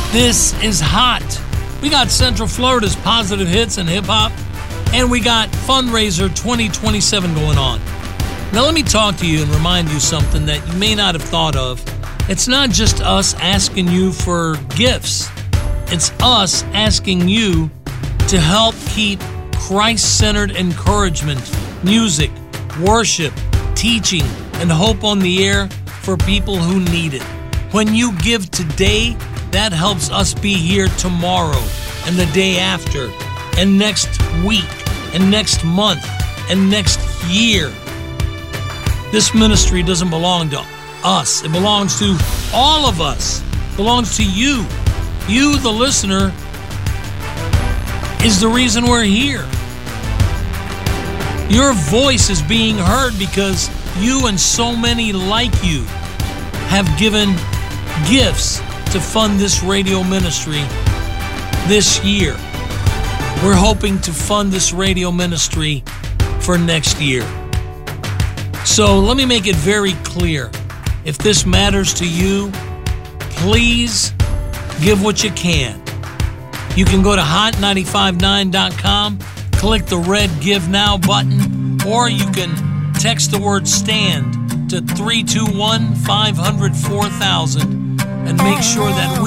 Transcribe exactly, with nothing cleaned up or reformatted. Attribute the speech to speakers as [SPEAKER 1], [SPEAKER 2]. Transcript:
[SPEAKER 1] This is hot. We got Central Florida's positive hits and hip-hop, and we got Fundraiser twenty twenty-seven going on. Now let me talk to you and remind you something that you may not have thought of. It's not just us asking you for gifts. It's us asking you to help keep Christ-centered encouragement, music, worship, teaching, and hope on the air for people who need it. When you give today, that helps us be here tomorrow and the day after and next week and next month and next year. This ministry doesn't belong to us. It belongs to all of us. It belongs to you. You, the listener, is the reason we're here. Your voice is being heard because you and so many like you have given gifts to fund this radio ministry this year. We're hoping to fund this radio ministry for next year. So let me make it very clear. If this matters to you, please give what you can. You can go to hot nine five nine dot com, click the red Give Now button, or you can text the word STAND to three two one, five hundred, four thousand and make sure that we